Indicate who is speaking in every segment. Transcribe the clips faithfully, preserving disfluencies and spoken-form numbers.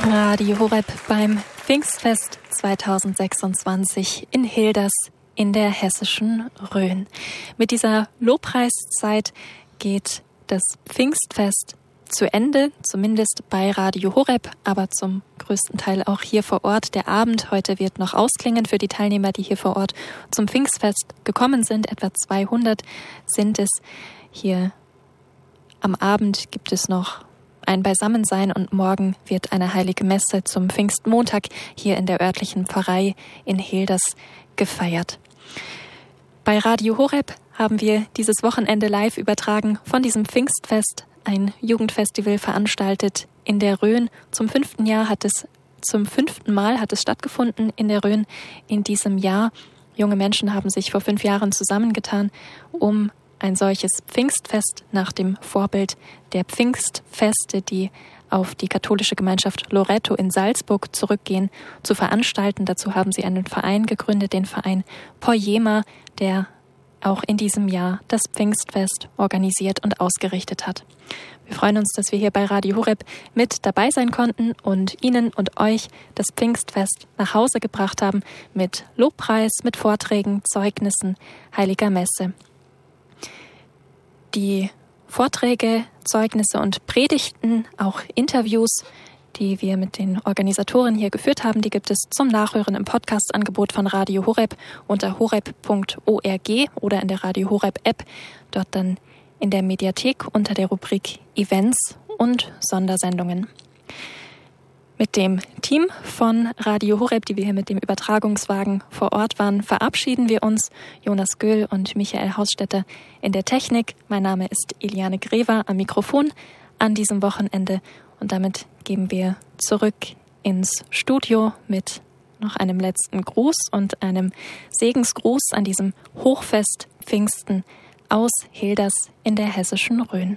Speaker 1: Radio Horeb beim Pfingstfest zweitausendsechsundzwanzig in Hilders in der hessischen Rhön. Mit dieser Lobpreiszeit geht das Pfingstfest zu Ende, zumindest bei Radio Horeb, aber zum größten Teil auch hier vor Ort. Der Abend heute wird noch ausklingen für die Teilnehmer, die hier vor Ort zum Pfingstfest gekommen sind. Etwa zweihundert sind es. Hier am Abend gibt es noch ein Beisammensein und morgen wird eine heilige Messe zum Pfingstmontag hier in der örtlichen Pfarrei in Hilders gefeiert. Bei Radio Horeb haben wir dieses Wochenende live übertragen von diesem Pfingstfest, ein Jugendfestival veranstaltet in der Rhön. Zum fünften Jahr hat es, zum fünften Mal hat es stattgefunden in der Rhön in diesem Jahr. Junge Menschen haben sich vor fünf Jahren zusammengetan, um ein solches Pfingstfest nach dem Vorbild der Pfingstfeste, die auf die katholische Gemeinschaft Loreto in Salzburg zurückgehen, zu veranstalten. Dazu haben sie einen Verein gegründet, den Verein Poiema, der auch in diesem Jahr das Pfingstfest organisiert und ausgerichtet hat. Wir freuen uns, dass wir hier bei Radio Horeb mit dabei sein konnten und Ihnen und euch das Pfingstfest nach Hause gebracht haben mit Lobpreis, mit Vorträgen, Zeugnissen, heiliger Messe. Die Vorträge, Zeugnisse und Predigten, auch Interviews, die wir mit den Organisatoren hier geführt haben, die gibt es zum Nachhören im Podcast-Angebot von Radio Horeb unter horeb punkt org oder in der Radio Horeb App, dort dann in der Mediathek unter der Rubrik Events und Sondersendungen. Mit dem Team von Radio Horeb, die wir hier mit dem Übertragungswagen vor Ort waren, verabschieden wir uns. Jonas Göhl und Michael Hausstetter in der Technik. Mein Name ist Eliane Grever am Mikrofon an diesem Wochenende. Und damit geben wir zurück ins Studio mit noch einem letzten Gruß und einem Segensgruß an diesem Hochfest Pfingsten aus Hilders in der hessischen Rhön.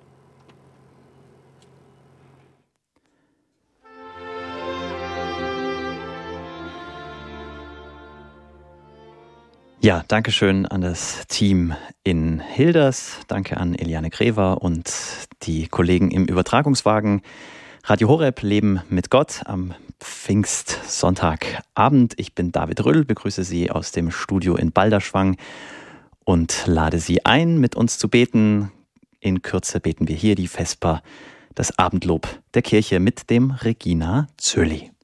Speaker 2: Ja, danke schön an das Team in Hilders. Danke an Eliane Grever und die Kollegen im Übertragungswagen. Radio Horeb, Leben mit Gott am Pfingstsonntagabend. Ich bin David Röll, begrüße Sie aus dem Studio in Balderschwang und lade Sie ein, mit uns zu beten. In Kürze beten wir hier die Vesper, das Abendlob der Kirche mit dem Regina Zöli.